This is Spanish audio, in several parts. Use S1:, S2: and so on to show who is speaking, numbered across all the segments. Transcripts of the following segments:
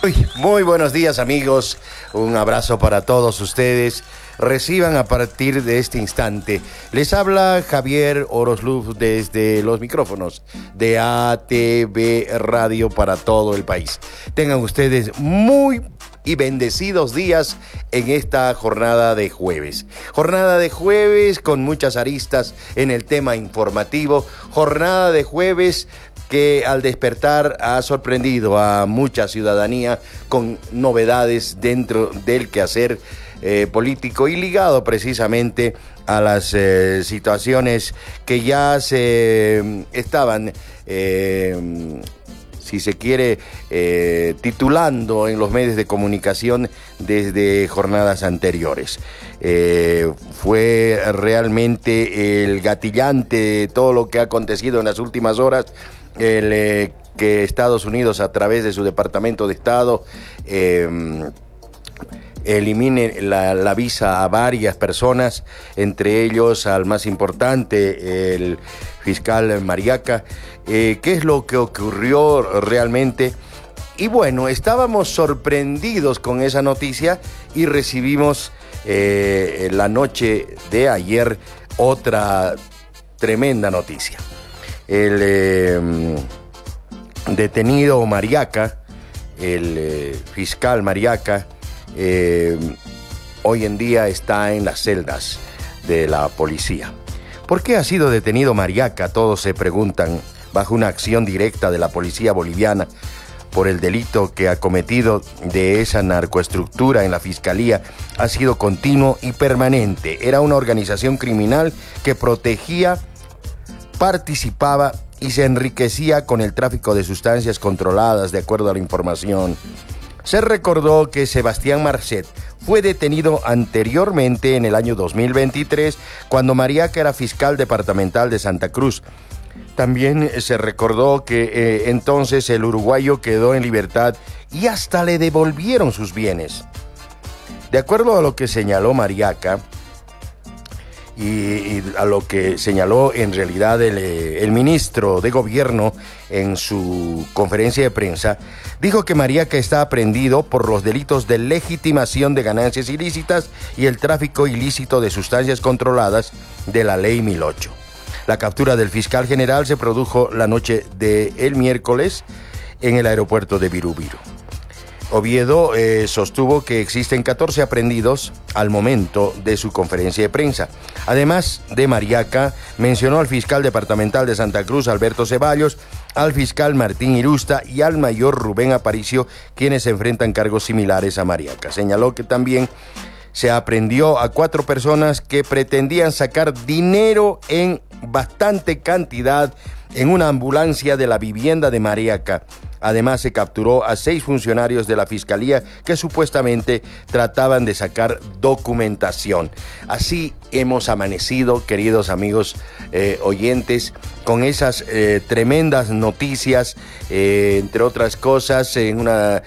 S1: Muy buenos días, amigos. Un abrazo para todos ustedes. Reciban a partir de este instante. Les habla Javier Orosluf desde los micrófonos de ATV Radio para todo el país. Tengan ustedes muy y bendecidos días en esta jornada de jueves. Jornada de jueves con muchas aristas en el tema informativo. Jornada de jueves que al despertar ha sorprendido a mucha ciudadanía con novedades dentro del quehacer político y ligado precisamente a las situaciones que ya se estaban, si se quiere, titulando en los medios de comunicación desde jornadas anteriores. Fue realmente el gatillante de todo lo que ha acontecido en las últimas horas, que Estados Unidos, a través de su Departamento de Estado, elimine la visa a varias personas, entre ellos al más importante, el fiscal Mariaca. ¿Qué es lo que ocurrió realmente? Y bueno, estábamos sorprendidos con esa noticia y recibimos la noche de ayer otra tremenda noticia. El detenido Mariaca, el fiscal Mariaca, hoy en día está en las celdas de la policía. ¿Por qué ha sido detenido Mariaca? Todos se preguntan, bajo una acción directa de la policía boliviana por el delito que ha cometido de esa narcoestructura en la fiscalía ha sido continuo y permanente. Era una organización criminal que protegía, participaba y se enriquecía con el tráfico de sustancias controladas, de acuerdo a la información. Se recordó que Sebastián Marcet fue detenido anteriormente en el año 2023, cuando Mariaca era fiscal departamental de Santa Cruz. También se recordó que entonces el uruguayo quedó en libertad y hasta le devolvieron sus bienes. De acuerdo a lo que señaló Mariaca, y a lo que señaló en realidad el ministro de Gobierno en su conferencia de prensa, dijo que Mariaca está aprehendido por los delitos de legitimación de ganancias ilícitas y el tráfico ilícito de sustancias controladas de la Ley 1008. La captura del fiscal general se produjo la noche del miércoles en el aeropuerto de Birubiru. Oviedo sostuvo que existen 14 aprehendidos al momento de su conferencia de prensa. Además de Mariaca, mencionó al fiscal departamental de Santa Cruz, Alberto Ceballos, al fiscal Martín Irusta y al mayor Rubén Aparicio, quienes enfrentan cargos similares a Mariaca. Señaló que también se aprehendió a 4 personas que pretendían sacar dinero en bastante cantidad en una ambulancia de la vivienda de Mariaca. Además, se capturó a 6 funcionarios de la Fiscalía que supuestamente trataban de sacar documentación. Así hemos amanecido, queridos amigos oyentes, con esas tremendas noticias, entre otras cosas, en una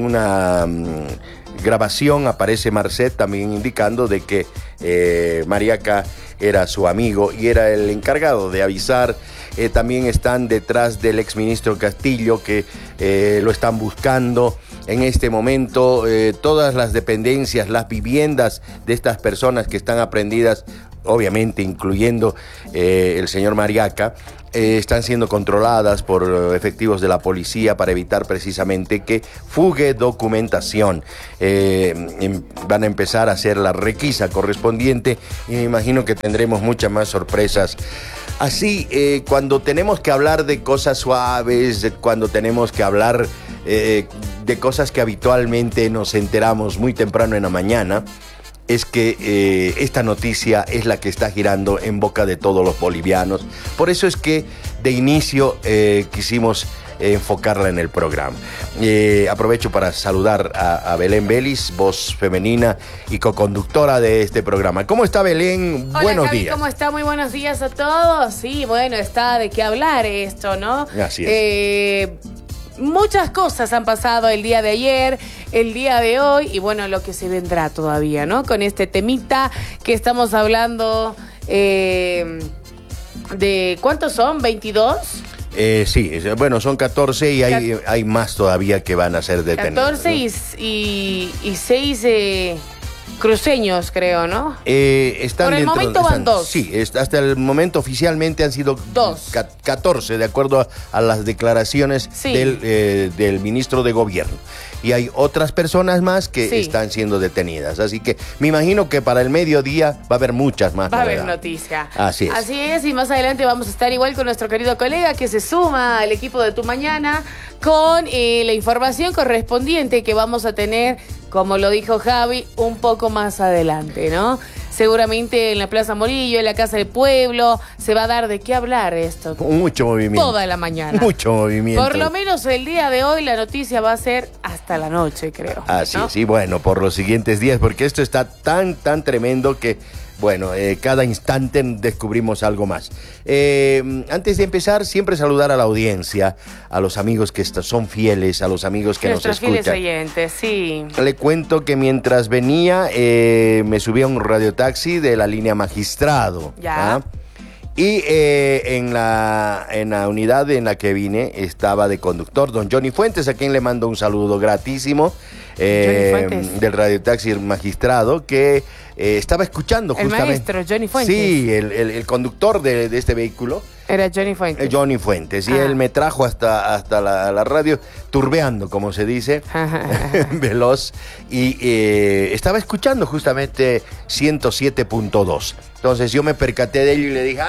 S1: grabación aparece Marcet también indicando de que Mariaca era su amigo y era el encargado de avisar. También están detrás del exministro Castillo, que lo están buscando en este momento. Todas las dependencias, las viviendas de estas personas que están aprehendidas, obviamente incluyendo el señor Mariaca, están siendo controladas por efectivos de la policía para evitar precisamente que fugue documentación. Van a empezar a hacer la requisa correspondiente y me imagino que tendremos muchas más sorpresas. Así, cuando tenemos que hablar de cosas suaves, cuando tenemos que hablar de cosas que habitualmente nos enteramos muy temprano en la mañana, es que esta noticia es la que está girando en boca de todos los bolivianos. Por eso es que de inicio quisimos enfocarla en el programa. Aprovecho para saludar a Belén Vélez, voz femenina y coconductora de este programa. ¿Cómo está, Belén?
S2: Hola,
S1: buenos
S2: Javi,
S1: días.
S2: ¿Cómo está? Muy buenos días a todos. Sí, bueno, está de qué hablar esto, ¿no?
S1: Así es.
S2: Muchas cosas han pasado el día de ayer, el día de hoy y bueno, lo que se vendrá todavía, ¿no? Con este temita que estamos hablando de ¿cuántos son? ¿22?
S1: Sí, bueno, son 14 y hay más todavía que van a ser detenidos.
S2: 14
S1: ¿no?
S2: y 6 cruceños, creo, ¿no?
S1: Están
S2: Por el momento van 2.
S1: Sí, hasta el momento oficialmente han sido 14, de acuerdo a las declaraciones del ministro de Gobierno. Y hay otras personas más que están siendo detenidas. Así que me imagino que para el mediodía va a haber muchas más.
S2: Va a haber noticia.
S1: Así es.
S2: Así es, y más adelante vamos a estar igual con nuestro querido colega que se suma al equipo de Tu Mañana con la información correspondiente que vamos a tener, como lo dijo Javi, un poco más adelante, ¿no? Seguramente en la Plaza Morillo, en la Casa del Pueblo, se va a dar de qué hablar esto.
S1: Mucho movimiento.
S2: Toda la mañana.
S1: Mucho movimiento.
S2: Por lo menos el día de hoy la noticia va a ser hasta la noche, creo.
S1: Así
S2: ¿no?
S1: es, y bueno, por los siguientes días, porque esto está tan tremendo que, bueno, cada instante descubrimos algo más. Antes de empezar, siempre saludar a la audiencia, a los amigos que son fieles, a los amigos que nos escuchan.
S2: Nuestros fieles oyentes, sí.
S1: Le cuento que mientras venía, me subí a un radiotaxi de la línea Magistrado.
S2: Ya.
S1: ¿Ah? Y en la unidad en la que vine estaba de conductor don Johnny Fuentes, a quien le mando un saludo gratísimo, del radiotaxi Magistrado, que estaba escuchando justamente.
S2: El maestro Johnny Fuentes.
S1: Sí, el conductor de este vehículo.
S2: Era Johnny Fuentes.
S1: Johnny Fuentes. Y él me trajo hasta la radio, turbeando, como se dice, veloz. Y estaba escuchando justamente 107.2. Entonces yo me percaté de ello y le dije,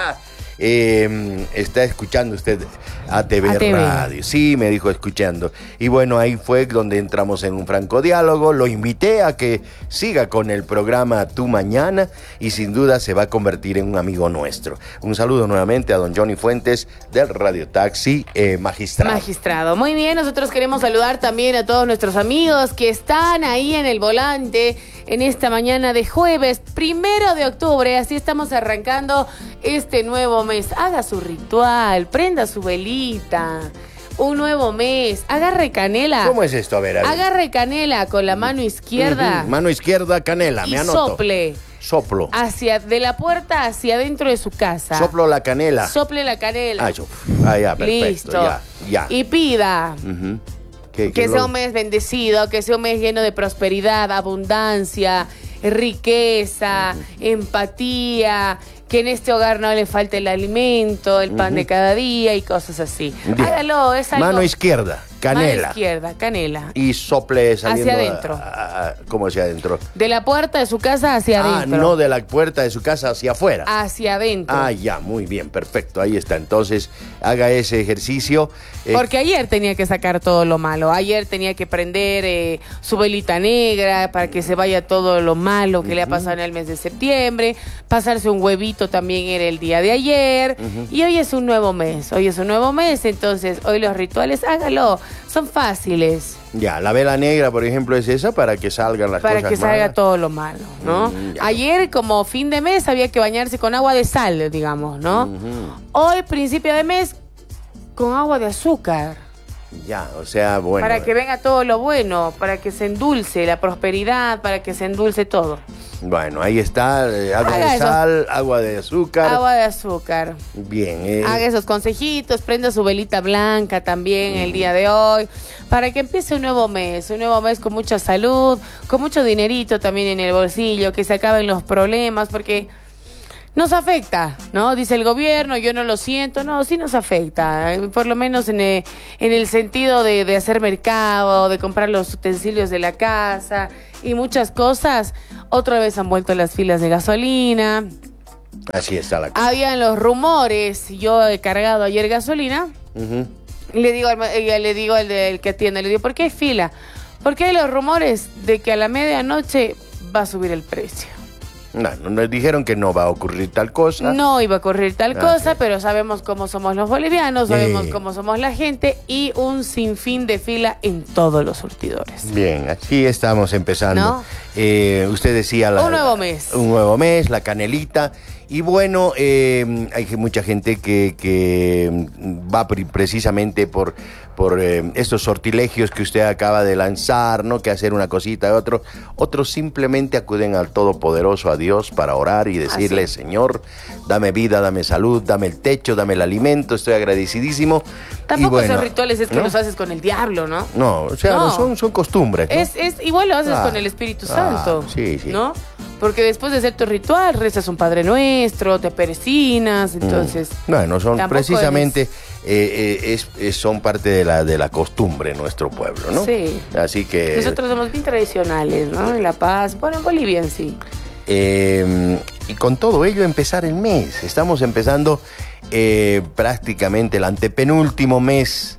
S1: está escuchando usted ATV Radio. Sí, me dijo escuchando. Y bueno, ahí fue donde entramos en un franco diálogo. Lo invité a que siga con el programa Tu Mañana y sin duda se va a convertir en un amigo nuestro. Un saludo nuevamente a don Johnny Fuentes del Radio Taxi Magistrado.
S2: Magistrado. Muy bien, nosotros queremos saludar también a todos nuestros amigos que están ahí en el volante en esta mañana de jueves 1 de octubre. Así estamos arrancando este nuevo mes. Haga su ritual, prenda su velita. Un nuevo mes. Agarre canela.
S1: ¿Cómo es esto? A ver.
S2: Agarre canela con la mano izquierda.
S1: Mano izquierda, canela. Me anoto.
S2: Sople.
S1: Soplo.
S2: De la puerta hacia adentro de su casa.
S1: Soplo la canela.
S2: Sople la canela.
S1: Ya, perfecto.
S2: Listo.
S1: Ya.
S2: Y pida. Que sea un mes bendecido, que sea un mes lleno de prosperidad, abundancia, riqueza, empatía, que en este hogar no le falte el alimento, el pan de cada día y cosas así.
S1: Bien.
S2: Hágalo, es algo.
S1: Mano izquierda, canela.
S2: Mano izquierda, canela.
S1: Y sople saliendo
S2: hacia adentro.
S1: ¿Cómo hacia adentro?
S2: De la puerta de su casa hacia adentro.
S1: No de la puerta de su casa hacia afuera.
S2: Hacia adentro.
S1: Ya, muy bien, perfecto, ahí está. Entonces, haga ese ejercicio.
S2: Porque ayer tenía que sacar todo lo malo. Ayer tenía que prender su velita negra para que se vaya todo lo malo que le ha pasado en el mes de septiembre. Pasarse un huevito también era el día de ayer. Y hoy es un nuevo mes. Entonces hoy los rituales, hágalo. Son fáciles.
S1: Ya, la vela negra, por ejemplo, es esa para que salgan las cosas malas.
S2: Para que salga todo lo malo, ¿no? Ayer, como fin de mes, había que bañarse con agua de sal, digamos, ¿no? Hoy, principio de mes, con agua de azúcar.
S1: Ya, o sea, bueno.
S2: Para que venga todo lo bueno, para que se endulce la prosperidad, para que se endulce todo.
S1: Bueno, ahí está, agua de sal, agua de azúcar.
S2: Agua de azúcar.
S1: Bien.
S2: Haga esos consejitos, prenda su velita blanca también el día de hoy, para que empiece un nuevo mes con mucha salud, con mucho dinerito también en el bolsillo, que se acaben los problemas, porque nos afecta, ¿no? Dice el gobierno, yo no lo siento. No, sí nos afecta, por lo menos en el sentido de hacer mercado, de comprar los utensilios de la casa y muchas cosas. Otra vez han vuelto las filas de gasolina.
S1: Así está la cosa.
S2: Habían los rumores, yo he cargado ayer gasolina. Le digo al del que atiende, le digo, ¿por qué hay fila? Porque hay los rumores de que a la medianoche va a subir el precio.
S1: No, nos dijeron que no va a ocurrir tal cosa.
S2: No iba a ocurrir tal cosa, pero sabemos cómo somos los bolivianos, sabemos cómo somos la gente y un sinfín de fila en todos los surtidores.
S1: Bien, aquí estamos empezando.
S2: ¿No?
S1: Usted decía...
S2: Un nuevo mes.
S1: Un nuevo mes, la canelita. Y bueno, hay mucha gente que va precisamente por por estos sortilegios que usted acaba de lanzar, ¿no? Que hacer una cosita, otros simplemente acuden al Todopoderoso, a Dios, para orar y decirle, Señor, dame vida, dame salud, dame el techo, dame el alimento, estoy agradecidísimo.
S2: Tampoco esos rituales es que los haces con el diablo, ¿no?
S1: No, o sea, no. Son costumbres, ¿no?
S2: Es igual lo haces con el Espíritu Santo,
S1: sí.
S2: ¿no? Porque después de hacer tu ritual, rezas un Padre Nuestro, te persinas, entonces...
S1: Bueno, son precisamente... son parte de la costumbre en nuestro pueblo, ¿no?
S2: Sí.
S1: Así que...
S2: Nosotros somos bien tradicionales, ¿no? En La Paz, bueno, en Bolivia en sí.
S1: Y con todo ello empezar el mes. Estamos empezando prácticamente el antepenúltimo mes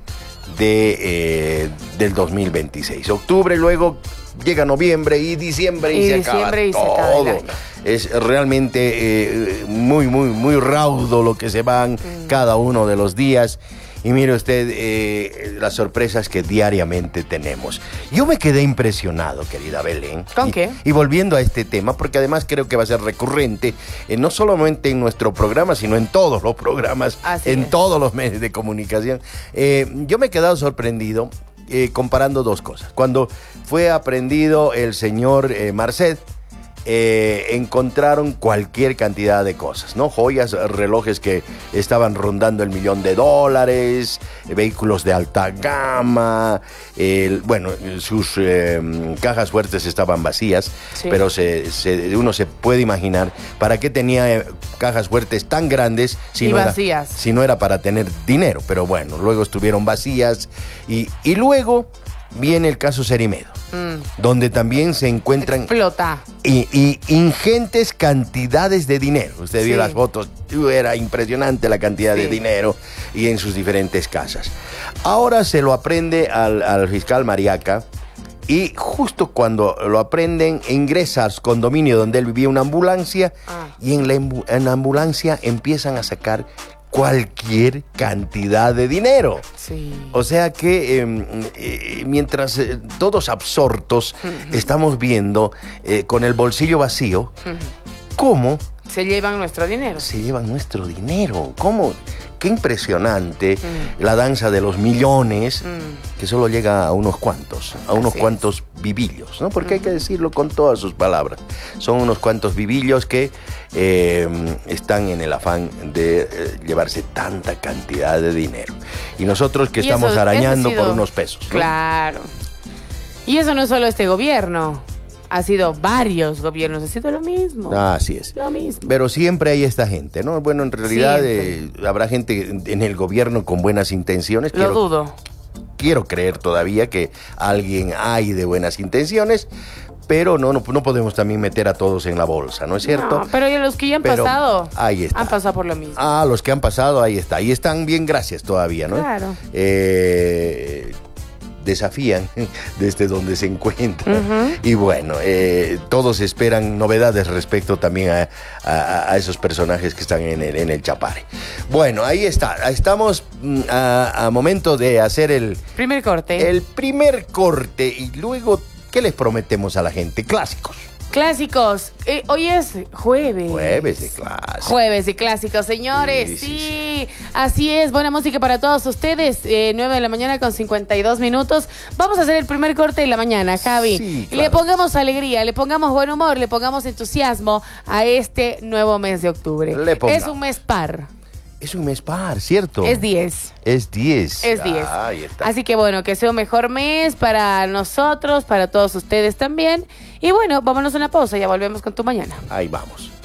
S1: del 2026. Octubre, luego llega noviembre y diciembre y se acaba todo. Es realmente muy raudo lo que se van cada uno de los días. Y mire usted las sorpresas que diariamente tenemos. Yo me quedé impresionado, querida Belén.
S2: ¿Con qué?
S1: Y volviendo a este tema, porque además creo que va a ser recurrente, no solamente en nuestro programa, sino en todos los programas, todos los medios de comunicación. Yo me he quedado sorprendido comparando dos cosas. Cuando fue aprendido el señor Marcet, encontraron cualquier cantidad de cosas, ¿no? Joyas, relojes que estaban rondando el $1,000,000, vehículos de alta gama, sus cajas fuertes estaban vacías, pero uno se puede imaginar para qué tenía cajas fuertes tan grandes si no era para tener dinero, pero bueno, luego estuvieron vacías y luego viene el caso Cerimedo, donde también se encuentran
S2: explota
S1: y ingentes cantidades de dinero. Usted vio las fotos, era impresionante la cantidad de dinero y en sus diferentes casas. Ahora se lo aprende al fiscal Mariaca y justo cuando lo aprenden ingresa al condominio donde él vivía una ambulancia y en la ambulancia empiezan a sacar cualquier cantidad de dinero.
S2: Sí.
S1: O sea que mientras todos absortos estamos viendo con el bolsillo vacío cómo
S2: se llevan nuestro dinero.
S1: Se llevan nuestro dinero. ¿Cómo? Qué impresionante la danza de los millones que solo llega a unos cuantos, cuantos vivillos, ¿no? Porque hay que decirlo con todas sus palabras. Son unos cuantos vivillos que están en el afán de llevarse tanta cantidad de dinero. Y nosotros que estamos arañando por unos pesos, ¿no?
S2: Claro. Y eso no es solo este gobierno. Ha sido varios gobiernos, ha sido lo mismo.
S1: Así es.
S2: Lo mismo.
S1: Pero siempre hay esta gente, ¿no? Bueno, en realidad habrá gente en el gobierno con buenas intenciones.
S2: Lo dudo.
S1: Quiero creer todavía que alguien hay de buenas intenciones, pero no podemos también meter a todos en la bolsa, ¿no es cierto?
S2: No, pero los que ya han pasado,
S1: ahí está.
S2: Han pasado por lo mismo.
S1: Los que han pasado, ahí está. Y están bien, gracias todavía, ¿no?
S2: Claro.
S1: Desafían desde donde se encuentran. Y bueno, todos esperan novedades respecto también a esos personajes que están en el Chapare. Bueno, ahí está. Estamos a momento de hacer el
S2: primer corte.
S1: El primer corte y luego, ¿qué les prometemos a la gente? Clásicos.
S2: Clásicos. Hoy es jueves.
S1: Jueves de clásicos.
S2: Jueves de clásicos, señores. Sí. Así es. Buena música para todos ustedes. 9 de la mañana con 52 minutos. Vamos a hacer el primer corte de la mañana, Javi.
S1: Sí, claro.
S2: Le pongamos alegría, le pongamos buen humor, le pongamos entusiasmo a este nuevo mes de octubre. Es un mes par.
S1: Es un mes par, ¿cierto?
S2: Es 10.
S1: Es 10.
S2: Es 10.
S1: Ahí está.
S2: Así que bueno, que sea un mejor mes para nosotros, para todos ustedes también. Y bueno, vámonos a una pausa, ya volvemos con Tu Mañana.
S1: Ahí vamos.